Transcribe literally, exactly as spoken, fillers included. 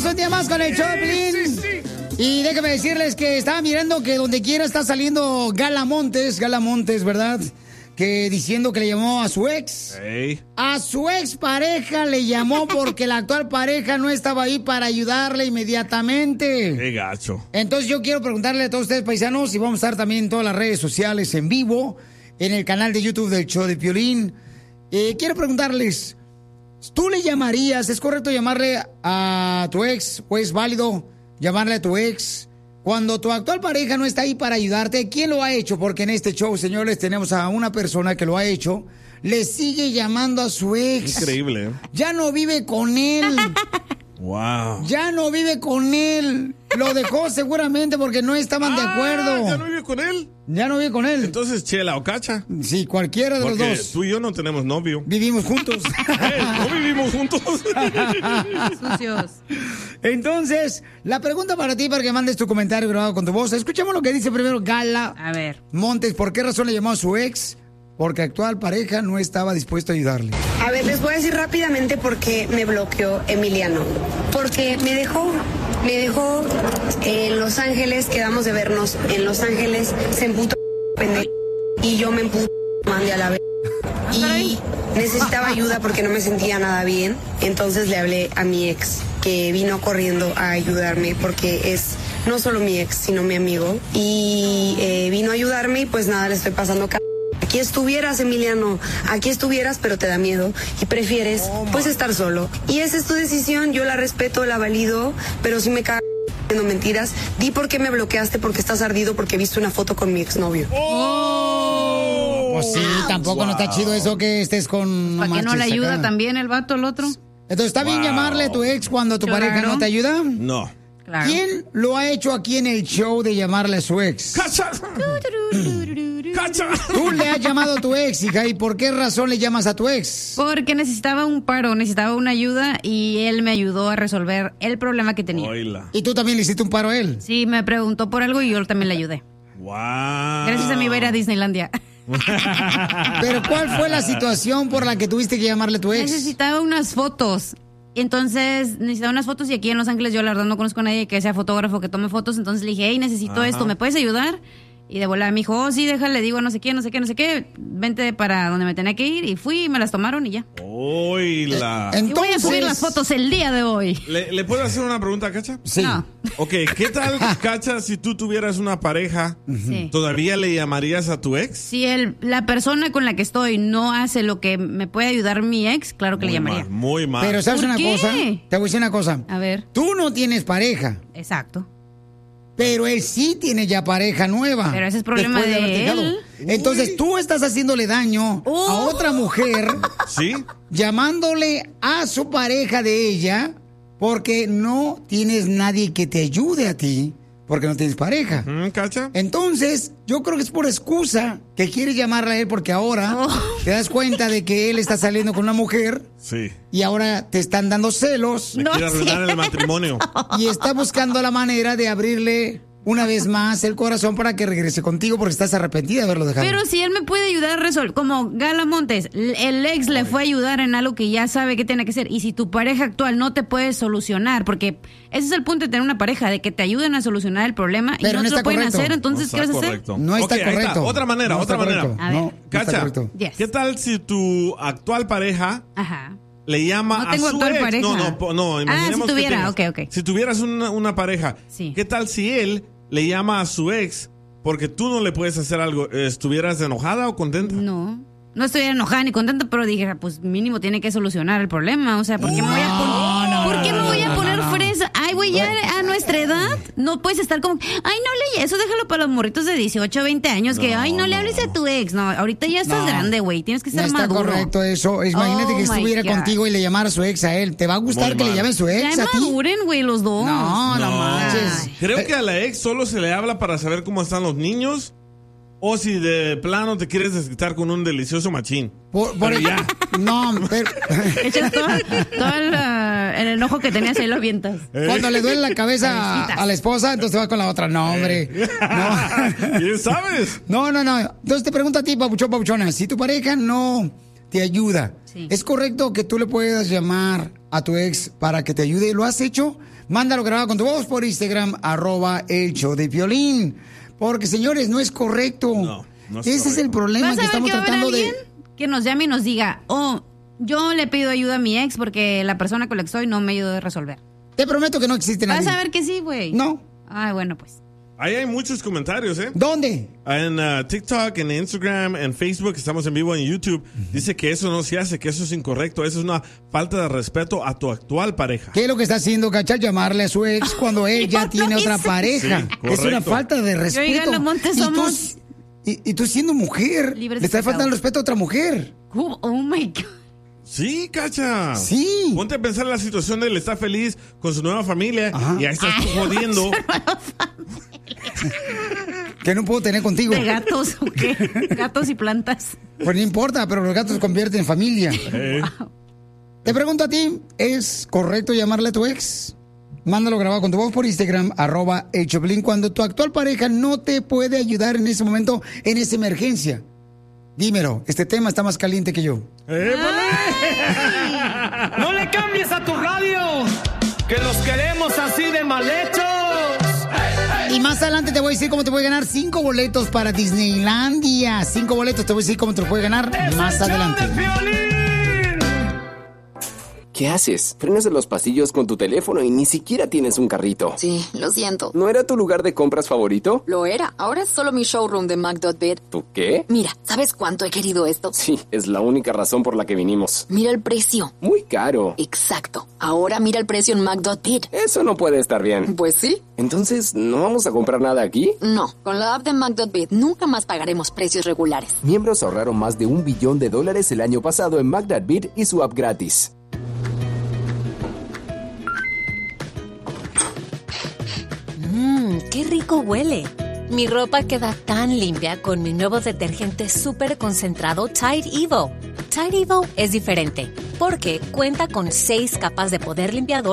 un día más con el show de Piolín. Sí, sí. Y déjame decirles que estaba mirando que donde quiera está saliendo Gala Montes, Gala Montes, ¿verdad? Que diciendo que le llamó a su ex. Hey. A su ex pareja le llamó porque la actual pareja no estaba ahí para ayudarle inmediatamente. Qué gacho. Entonces yo quiero preguntarle a todos ustedes, paisanos, y vamos a estar también en todas las redes sociales en vivo, en el canal de YouTube del show de Piolín. Eh, quiero preguntarles, ¿tú le llamarías, es correcto llamarle a tu ex, o es válido llamarle a tu ex cuando tu actual pareja no está ahí para ayudarte? ¿Quién lo ha hecho? Porque en este show, señores, tenemos a una persona que lo ha hecho. Le sigue llamando a su ex. Increíble, ¿eh? Ya no vive con él. Wow. Ya no vive con él. Lo dejó seguramente porque no estaban ah, de acuerdo. ¿Ya no vive con él? Ya no vive con él. Entonces, Chela o Cacha. Sí, cualquiera de porque los dos. Tú y yo no tenemos novio. Vivimos juntos. hey, no vivimos juntos. Sucios. Entonces, la pregunta para ti, para que mandes tu comentario grabado con tu voz. Escuchemos lo que dice primero Gala A ver. Montes. ¿Por qué razón le llamó a su ex? Porque actual pareja no estaba dispuesto a ayudarle. A ver, les voy a decir rápidamente por qué me bloqueó Emiliano. Porque me dejó, me dejó en Los Ángeles, quedamos de vernos en Los Ángeles, se emputó pendejo y yo me emputé, mandé a la vez. Y necesitaba ayuda porque no me sentía nada bien, entonces le hablé a mi ex, que vino corriendo a ayudarme porque es no solo mi ex, sino mi amigo. Y eh, vino a ayudarme y pues nada, le estoy pasando c... Aquí estuvieras, Emiliano, aquí estuvieras, pero te da miedo y prefieres, oh, pues, estar solo. Y esa es tu decisión, yo la respeto, la valido, pero si me cagas diciendo mentiras, di por qué me bloqueaste, porque estás ardido, porque viste una foto con mi exnovio. Oh, pues sí, tampoco wow. no está chido eso que estés con... ¿Para qué no le ayuda acá también el vato al otro? Entonces, ¿está wow. bien llamarle a tu ex cuando tu claro. pareja no te ayuda? No. Claro. ¿Quién lo ha hecho aquí en el show de llamarle a su ex? ¡Cacha! ¡Cacha! Tú le has llamado a tu ex, hija, ¿y por qué razón le llamas a tu ex? Porque necesitaba un paro, necesitaba una ayuda y él me ayudó a resolver el problema que tenía. Oila. ¿Y tú también le hiciste un paro a él? Sí, me preguntó por algo y yo también le ayudé. ¡Wow! Gracias a mí va a ir a Disneylandia. ¿Pero cuál fue la situación por la que tuviste que llamarle a tu ex? Necesitaba unas fotos. Entonces necesitaba unas fotos y aquí en Los Ángeles yo la verdad no conozco a nadie que sea fotógrafo que tome fotos. Entonces le dije, hey, necesito Ajá. esto, ¿me puedes ayudar? Y de volada me dijo, oh, sí, déjale, digo, no sé qué, no sé qué, no sé qué. Vente para donde me tenía que ir. Y fui y me las tomaron y ya. ¡Oila! Entonces, y voy a subir las fotos el día de hoy. ¿Le, ¿le puedo hacer una pregunta a Cacha? Sí. No. Ok, ¿qué tal, Cacha, si tú tuvieras una pareja, sí. ¿todavía le llamarías a tu ex? Si el, la persona con la que estoy no hace lo que me puede ayudar mi ex, claro que muy le llamaría. Mal, muy mal. Pero ¿sabes ¿Por una qué? cosa? Te voy a decir una cosa. A ver. Tú no tienes pareja. Exacto. Pero él sí tiene ya pareja nueva. Pero ese es problema de, de él. Entonces Uy. tú estás haciéndole daño oh. a otra mujer. ¿Sí? Llamándole a su pareja de ella porque no tienes nadie que te ayude a ti. Porque no tienes pareja. Mm, ¿Cacha? Entonces, yo creo que es por excusa que quieres llamarle a él porque ahora oh. te das cuenta de que él está saliendo con una mujer. Sí. Y ahora te están dando celos. Me no, quiere arruinar sí. el matrimonio. Y está buscando la manera de abrirle una vez más el corazón para que regrese contigo porque estás arrepentida de haberlo dejado. Pero si él me puede ayudar a resolver, como Gala Montes, el ex le fue a ayudar en algo que ya sabe que tiene que hacer. Y si tu pareja actual no te puede solucionar, porque ese es el punto de tener una pareja, de que te ayuden a solucionar el problema pero y no, no te lo pueden correcto. hacer, entonces no ¿qué vas a correcto. hacer? No está okay, correcto. Está. Otra manera, no otra manera. A ver. No, Cacha, no yes. ¿qué tal si tu actual pareja Ajá. le llama no tengo a su actual ex? Pareja. No, no, no, imaginemos ah, si tuviera, que tengas, ok, ok. Si tuvieras una, una pareja, sí. ¿qué tal si él le llama a su ex porque tú no le puedes hacer algo? ¿Estuvieras enojada o contenta? No, no estoy enojada ni contenta, pero dije, pues mínimo tiene que solucionar el problema. O sea, ¿por qué no, me voy a poner, no, ¿por qué no, me voy a no, poner no, no. fresa? Ay, güey, ya a nuestra edad no puedes estar como, ay, no le, eso déjalo para los morritos de dieciocho, veinte años, no, que, ay, no, no le hables a tu ex. No, ahorita ya estás no, grande, güey, tienes que ser no está maduro. correcto eso. Imagínate oh, que estuviera contigo y le llamara a su ex a él. ¿Te va a gustar Muy que mal. le llamen su ex ya a ti? maduren, güey, los dos. No, no, no manches. Creo que a la ex solo se le habla para saber cómo están los niños. O si de plano te quieres desquitar con un delicioso machín. Por, por pero ya. No, pero... Echas todo, todo el, uh, el enojo que tenías ahí lo avientas. ¿Eh? Cuando le duele la cabeza a, a la esposa, entonces va con la otra. No, hombre. No. ¿Quién sabes? No, no, no. Entonces te pregunto a ti, papuchón, papuchona, si tu pareja no te ayuda, sí. ¿es correcto que tú le puedas llamar a tu ex para que te ayude? ¿Lo has hecho? mándalo grabado con tu voz por Instagram, arroba el show de Piolín. Porque, señores, no es correcto. No, no es Ese correcto. es el problema ¿Vas a que ver estamos que va a haber tratando de... alguien que nos llame y nos diga, oh, yo le pido ayuda a mi ex porque la persona con la que estoy no me ayudó a resolver? Te prometo que no existe nadie. Vas a ver que sí, güey. No. Ay, bueno, pues. Ahí hay muchos comentarios, ¿eh? ¿Dónde? En uh, TikTok, en Instagram, en Facebook, estamos en vivo en YouTube. Dice que eso no se hace, que eso es incorrecto. Eso es una falta de respeto a tu actual pareja. ¿Qué es lo que está haciendo, Cacha? Llamarle a su ex cuando él ya yo tiene no otra hice. pareja. Sí, es una correcto. falta de Yo y respeto. Galo Montes Y tú- somos Y, y tú siendo mujer, libres le estás de faltando el pecado. respeto a otra mujer. Oh, oh my God. Sí, Cacha. Sí. Ponte a pensar en la situación de él está feliz con su nueva familia Ajá. y ahí estás tú jodiendo. Que no puedo tener contigo. ¿De gatos o qué? Gatos y plantas. Pues no importa, pero los gatos se convierten en familia. Eh, Te pregunto a ti, ¿es correcto llamarle a tu ex? Mándalo grabado con tu voz por Instagram, arroba el Choplin, cuando tu actual pareja no te puede ayudar en ese momento, en esa emergencia. Dímelo, este tema está más caliente que yo. eh, No le cambies a tu radio, que los queremos así de mal hechos. Y más adelante te voy a decir cómo te puede ganar cinco boletos para Disneylandia. Cinco boletos, te voy a decir cómo te lo puede ganar más adelante. ¿Qué haces? Frenas en los pasillos con tu teléfono y ni siquiera tienes un carrito. Sí, lo siento. ¿No era tu lugar de compras favorito? Lo era. Ahora es solo mi showroom de Mac.bit. ¿Tú qué? Mira, ¿sabes cuánto he querido esto? Sí, es la única razón por la que vinimos. Mira el precio. Muy caro. Exacto. Ahora mira el precio en Mac.bit. Eso no puede estar bien. Pues sí. Entonces, ¿no vamos a comprar nada aquí? No, con la app de Mac.bit nunca más pagaremos precios regulares. Miembros ahorraron más de un billón de dólares el año pasado en Mac.bit y su app gratis. Mmm, qué rico huele. Mi ropa queda tan limpia con mi nuevo detergente súper concentrado Tide Evo. Tide Evo es diferente porque cuenta con seis capas de poder limpiador